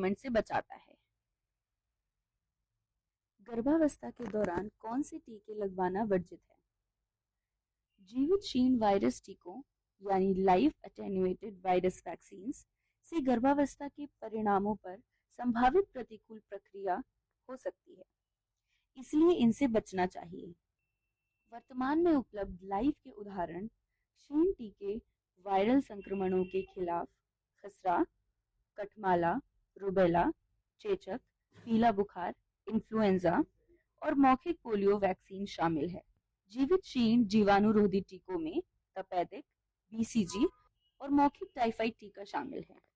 संक्रमण से बचाता है। गर्भावस्था के दौरान कौन से टीके लगवाना वर्जित है? जीवित क्षीण वायरस टीकों यानी लाइव अटेन्युएटेड वायरस वैक्सीन से गर्भावस्था के परिणामों पर संभावित प्रतिकूल प्रक्रिया हो सकती है, इसलिए इनसे बचना चाहिए। वर्तमान में उपलब्ध लाइव के उदाहरण क्षीण टीके वायरल संक्रमणों के खिलाफ खसरा, कठमाला, रुबेला, चेचक, पीला बुखार, इन्फ्लुएंजा और मौखिक पोलियो वैक्सीन शामिल है। जीवित क्षीण जीवाणुरोधी टीकों में तपेदिक, बीसीजी और मौखिक टाइफाइड टीका शामिल है।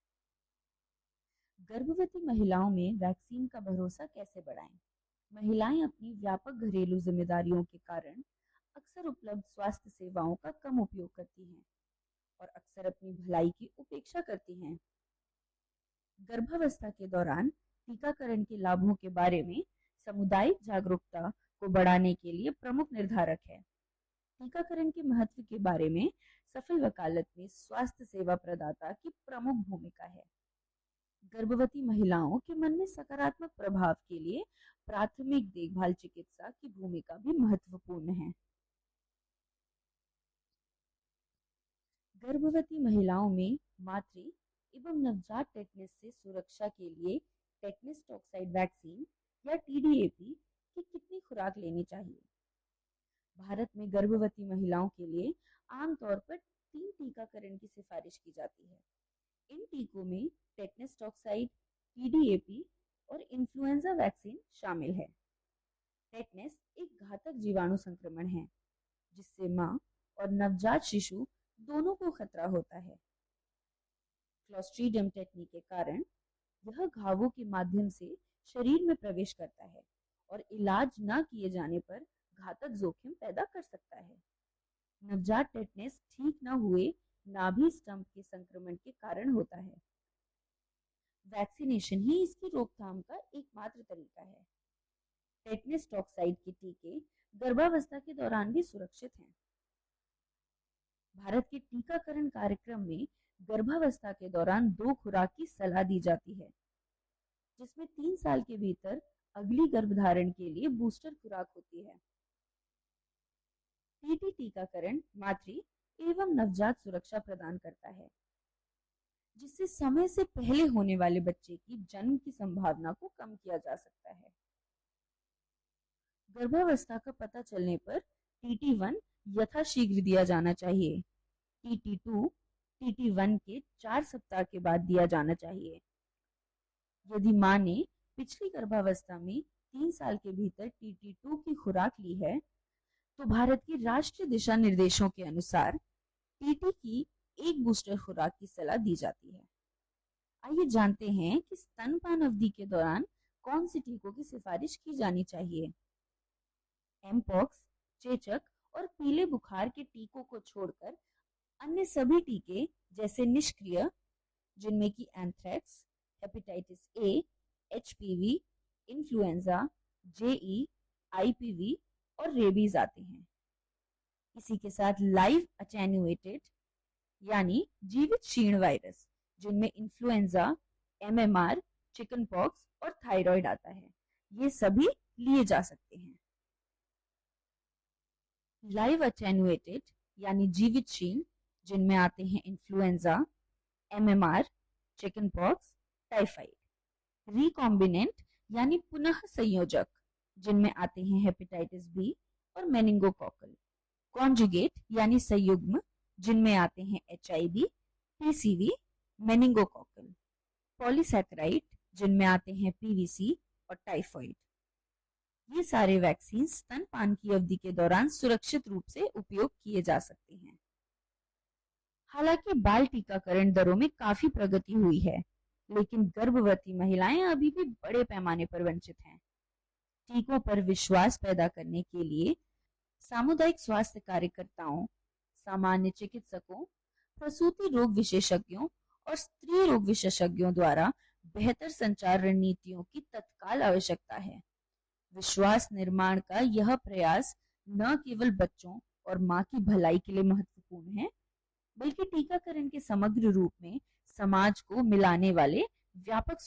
गर्भवती महिलाओं में वैक्सीन का भरोसा कैसे बढ़ाएं? महिलाएं अपनी व्यापक घरेलू जिम्मेदारियों के कारण अक्सर उपलब्ध स्वास्थ्य सेवाओं का कम उपयोग करती हैं और अक्सर अपनी भलाई की उपेक्षा करती हैं। गर्भावस्था के दौरान टीकाकरण के लाभों के बारे में सामुदायिक जागरूकता को बढ़ाने के लिए प्रमुख निर्धारक है। टीकाकरण के महत्व के बारे में सफल वकालत में स्वास्थ्य सेवा प्रदाता की प्रमुख भूमिका है। गर्भवती महिलाओं के मन में सकारात्मक प्रभाव के लिए प्राथमिक देखभाल चिकित्सा की भूमिका भी महत्वपूर्ण है। गर्भवती महिलाओं में मातृ एवं नवजात टेटनस से सुरक्षा के लिए टेटनस टॉक्साइड वैक्सीन या टीडीएपी की कितनी खुराक लेनी चाहिए? भारत में गर्भवती महिलाओं के लिए आमतौर पर 3 टीकाकरण की सिफारिश की जाती है। इन टीकों में टेटनस टॉक्साइड, टीडीएपी और इन्फ्लुएंजा वैक्सीन शामिल है। टेटनस एक घातक जीवाणु संक्रमण है जिससे मां और नवजात शिशु दोनों को खतरा होता है। क्लोस्ट्रीडियम टेटनी के कारण यह घावों के माध्यम से शरीर में प्रवेश करता है और इलाज न किए जाने पर घातक जोखिम पैदा कर सकता है। नवजात टेटनस ठीक न हुए नाभि स्तंभ के संक्रमण के कारण होता है। वैक्सीनेशन ही इसकी रोकथाम का एकमात्र तरीका है। टेटनस टॉक्साइड के टीके गर्भावस्था के दौरान भी सुरक्षित हैं। भारत के टीकाकरण कार्यक्रम में गर्भावस्था के दौरान 2 खुराक की सलाह दी जाती है, जिसमें 3 साल के भीतर अगली गर्भधारण के लिए बूस्टर खुराक होती है। टीटी टीकाकरण मातृ एवं नवजात सुरक्षा प्रदान करता है, जिससे समय से पहले होने वाले बच्चे की जन्म की संभावना को कम किया जा सकता है। गर्भावस्था का पता चलने पर TT1 यथाशीघ्र दिया जाना चाहिए। TT2 TT1 के 4 सप्ताह के बाद दिया जाना चाहिए। यदि मां ने पिछली गर्भावस्था में 3 साल के भीतर TT2 की खुराक ली है, तो भारत के राष्ट्रीय दिशा निर्देशों के अनुसार टीटी की एक बूस्टर खुराक की सलाह दी जाती है। आइए जानते हैं कि स्तनपान अवधि के दौरान कौन से टीकों की सिफारिश की जानी चाहिए। एमपॉक्स, चेचक और पीले बुखार के टीकों को छोड़कर अन्य सभी टीके जैसे निष्क्रिय, जिनमें कि anthrax, hepatitis A, HPV, influenza, JEE, IPv और रेबीज आते हैं। इसी के साथ लाइव अटेन्युएटेड यानी जीवित क्षीण वायरस, जिनमें इन्फ्लुएंजा, एमएमआर, चिकन पॉक्स और थायराइड आता है, ये सभी लिए जा सकते हैं। लाइव अटेन्युएटेड यानी जीवित क्षीण, जिनमें आते हैं influenza, MMR, chicken pox, typhoid. Recombinant यानी पुनः संयोजक, जिनमें आते हैं हेपेटाइटिस बी और मेनिंगोकोकल। कॉन्जुगेट यानी संयुग्म, जिनमें आते हैं एचआईवी, पीसीवी, मेनिंगोकोकल। पॉलीसैकेराइड, जिनमें आते हैं पीवीसी और टाइफाइड। ये सारे वैक्सीन स्तनपान की अवधि के दौरान सुरक्षित रूप से उपयोग किए जा सकते हैं। हालांकि बाल टीकाकरण दरों में काफी प्रगति हुई है, लेकिन गर्भवती महिलाएं अभी भी बड़े पैमाने पर वंचित हैं। टीकों पर विश्वास पैदा करने के लिए सामुदायिक स्वास्थ्य कार्यकर्ताओं, सामान्य चिकित्सकों, प्रसूति रोग विशेषज्ञों और स्त्री रोग विशेषज्ञों द्वारा बेहतर संचार रणनीतियों की तत्काल आवश्यकता है। विश्वास निर्माण का यह प्रयास न केवल बच्चों और मां की भलाई के लिए महत्वपूर्ण है, बल्कि टीकाकरण के समग्र रूप में समाज को मिलाने वाले व्यापक